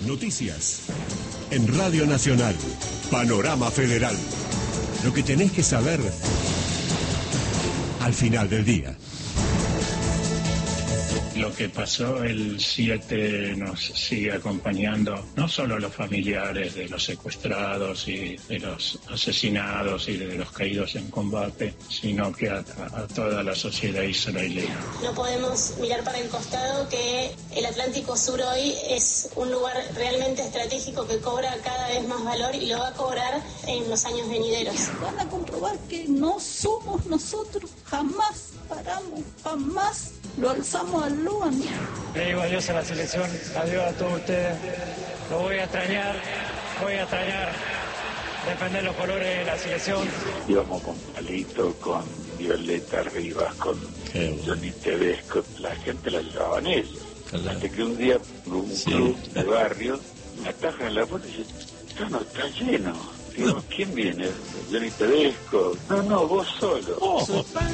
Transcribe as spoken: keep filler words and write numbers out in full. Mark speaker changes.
Speaker 1: Noticias. En Radio Nacional, Panorama Federal. Lo que tenés que saber al final del día.
Speaker 2: Lo que pasó el siete nos sigue acompañando, no solo a los familiares de los secuestrados y de los asesinados y de los caídos en combate, sino que a, a toda la sociedad israelí.
Speaker 3: No podemos mirar para el costado, que el Atlántico Sur hoy es un lugar realmente estratégico que cobra cada vez más valor y lo va a cobrar en los años venideros.
Speaker 4: Van a comprobar que no somos nosotros, jamás paramos, jamás lo alzamos al Luan.
Speaker 5: Le digo adiós a la selección, adiós a todos ustedes. Lo voy a extrañar, voy a extrañar defender los colores de la selección.
Speaker 6: Íbamos con Palito, con Violeta Rivas, con Johnny Tedesco, la gente la llevaban ellos. Claro. Hasta que un día un sí. club de barrio me ataja en la puerta y dice, esto no está lleno. Digo, ¿quién viene? Johnny Tedesco. No, no, vos solo. Oh.